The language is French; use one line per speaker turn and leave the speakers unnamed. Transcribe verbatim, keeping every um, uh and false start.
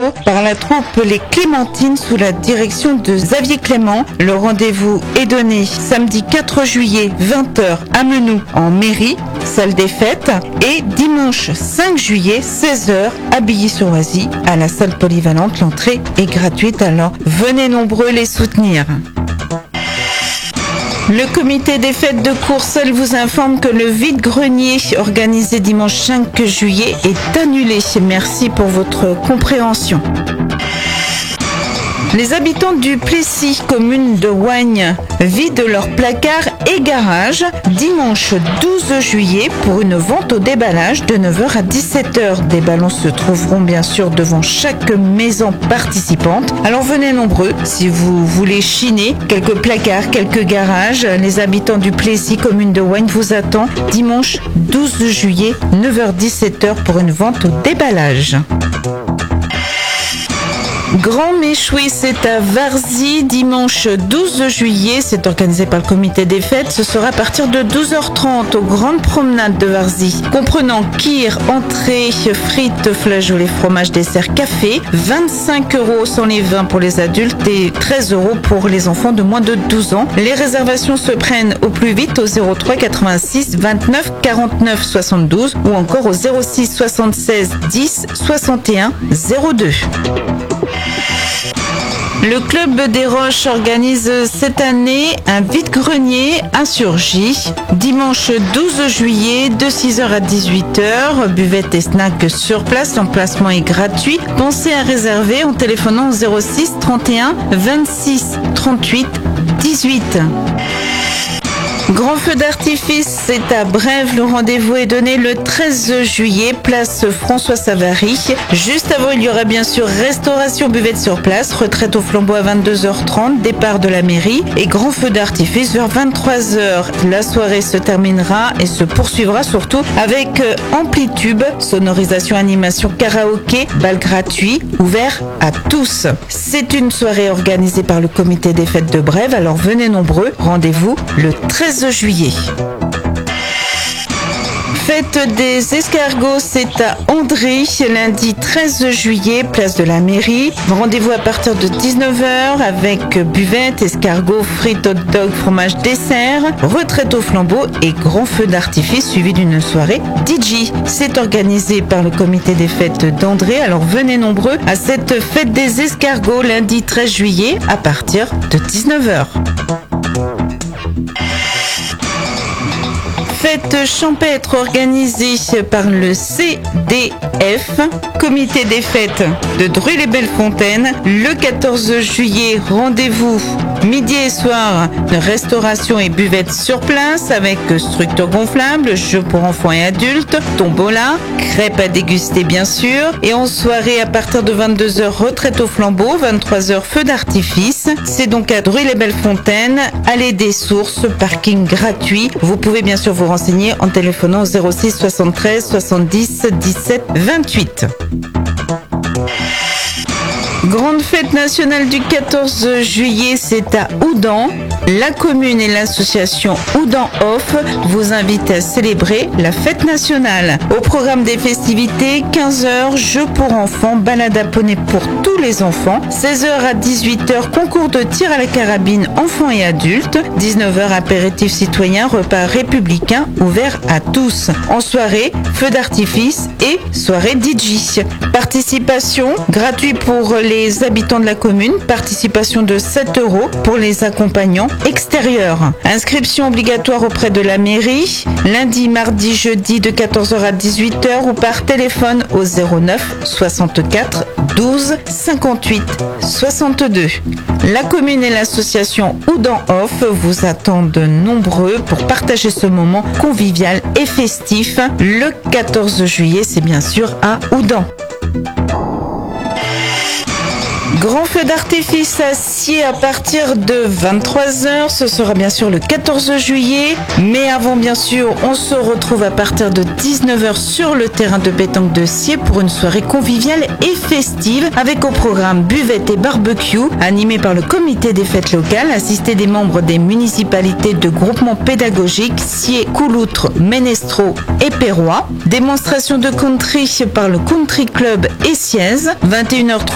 jour par la troupe Les Clémentines sous la direction de Xavier Clément. Le rendez-vous est donné samedi quatre juillet, vingt heures à Menou en mairie, salle des fêtes, et dimanche cinq juillet, seize heures à Billy-sur-Oisy à la salle polyvalente. L'entrée est gratuite, alors venez nombreux les soutenir. Le comité des fêtes de Courcelles vous informe que le vide-grenier organisé dimanche cinq juillet est annulé. Merci pour votre compréhension. Les habitants du Plessis, commune de Ouagne, vident leurs placards et garages dimanche douze juillet pour une vente au déballage de neuf heures à dix-sept heures. Des ballons se trouveront bien sûr devant chaque maison participante. Alors venez nombreux si vous voulez chiner quelques placards, quelques garages. Les habitants du Plessis, commune de Ouagne, vous attendent dimanche douze juillet, neuf heures à dix-sept heures pour une vente au déballage. Grand Méchoui, c'est à Varzy, dimanche douze juillet. C'est organisé par le comité des fêtes. Ce sera à partir de douze heures trente aux grandes promenades de Varzy. Comprenant kir, entrée, frites, flageolets, fromage, dessert, café. vingt-cinq euros sans les vins pour les adultes et treize euros pour les enfants de moins de douze ans. Les réservations se prennent au plus vite au zéro trois quatre-vingt-six vingt-neuf quarante-neuf soixante-douze ou encore au zéro six soixante-seize dix soixante et un zéro deux. Le Club des Roches organise cette année un vide-grenier à Surgy. Dimanche douze juillet, de six heures à dix-huit heures. Buvette et snack sur place. L'emplacement est gratuit. Pensez à réserver en téléphonant au zéro six trente et un vingt-six trente-huit dix-huit. Grand feu d'artifice, c'est à Brève. Le rendez-vous est donné le treize juillet, place François Savary. Juste avant, il y aura bien sûr restauration buvette sur place, retraite au flambeau à vingt-deux heures trente, départ de la mairie et grand feu d'artifice vers vingt-trois heures. La soirée se terminera et se poursuivra surtout avec Amplitube, sonorisation, animation, karaoké, bal gratuit, ouvert à tous. C'est une soirée organisée par le comité des fêtes de Brève, alors venez nombreux. Rendez-vous le treize juillet. Fête des escargots, c'est à André, lundi treize juillet, place de la mairie. Rendez-vous à partir de dix-neuf heures avec buvette, escargots, frites, hot dog, fromage, dessert, retraite au flambeau et grand feu d'artifice suivi d'une soirée D J. C'est organisé par le comité des fêtes d'André, alors venez nombreux à cette fête des escargots lundi treize juillet à partir de dix-neuf heures. Fête champêtre organisée par le C D F, comité des fêtes de Druy-les-Belles-Fontaines, le quatorze juillet. Rendez-vous midi et soir, restauration et buvette sur place avec structure gonflable, jeux pour enfants et adultes, tombola, crêpes à déguster bien sûr. Et en soirée à partir de vingt-deux heures, retraite au flambeau, vingt-trois heures, feu d'artifice. C'est donc à Druy-les-Belles-Fontaines, allée des Sources, parking gratuit. Vous pouvez bien sûr vous renseigner en téléphonant au zéro six soixante-treize soixante-dix dix-sept vingt-huit. Grande fête nationale du quatorze juillet, c'est à Houdan. La commune et l'association Houdan Off vous invitent à célébrer la fête nationale. Au programme des festivités, quinze heures, jeux pour enfants, balade à poney pour tous les enfants. seize heures à dix-huit heures, concours de tir à la carabine enfants et adultes. dix-neuf heures, apéritif citoyen, repas républicain ouvert à tous. En soirée, feu d'artifice et soirée D J. Participation gratuite pour les habitants de la commune. Participation de sept euros pour les accompagnants extérieurs. Inscription obligatoire auprès de la mairie. Lundi, mardi, jeudi de quatorze heures à dix-huit heures ou par téléphone au zéro neuf soixante-quatre douze cinquante-huit soixante-deux. La commune et l'association Houdan Off vous attendent nombreux pour partager ce moment convivial et festif. Le quatorze juillet, c'est bien sûr à Houdan. Grand feu d'artifice à Sciez à partir de vingt-trois heures, ce sera bien sûr le quatorze juillet, mais avant bien sûr on se retrouve à partir de dix-neuf heures sur le terrain de pétanque de Sciez pour une soirée conviviale et festive avec au programme buvette et barbecue animé par le comité des fêtes locales, assisté des membres des municipalités de groupements pédagogiques Sciez, Couloutres, Ménestreau et Perrois, démonstration de country par le Country Club et Sciez, vingt et une heures trente